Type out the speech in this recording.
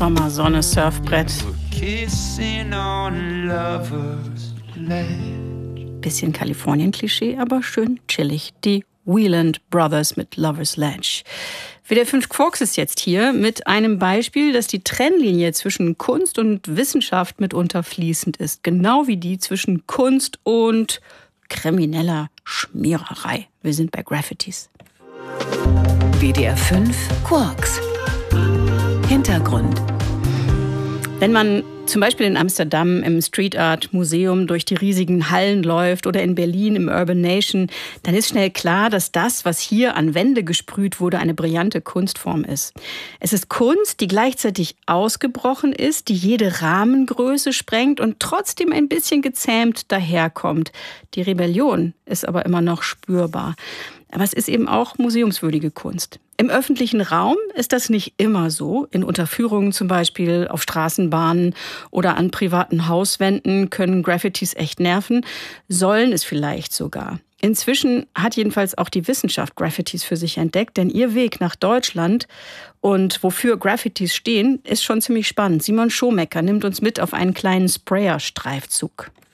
Sommersonne, Surfbrett. Bisschen Kalifornien-Klischee, aber schön chillig. Die Wieland Brothers mit Lover's Ledge. WDR 5 Quarks ist jetzt hier mit einem Beispiel, dass die Trennlinie zwischen Kunst und Wissenschaft mitunter fließend ist. Genau wie die zwischen Kunst und krimineller Schmiererei. Wir sind bei Graffitis. WDR 5 Quarks. Hintergrund. Wenn man zum Beispiel in Amsterdam im Street Art Museum durch die riesigen Hallen läuft oder in Berlin im Urban Nation, dann ist schnell klar, dass das, was hier an Wände gesprüht wurde, eine brillante Kunstform ist. Es ist Kunst, die gleichzeitig ausgebrochen ist, die jede Rahmengröße sprengt und trotzdem ein bisschen gezähmt daherkommt. Die Rebellion ist aber immer noch spürbar. Aber es ist eben auch museumswürdige Kunst. Im öffentlichen Raum ist das nicht immer so. In Unterführungen zum Beispiel, auf Straßenbahnen oder an privaten Hauswänden können Graffitis echt nerven, sollen es vielleicht sogar. Inzwischen hat jedenfalls auch die Wissenschaft Graffitis für sich entdeckt, denn ihr Weg nach Deutschland und wofür Graffitis stehen, ist schon ziemlich spannend. Simon Schomecker nimmt uns mit auf einen kleinen Sprayer-Streifzug.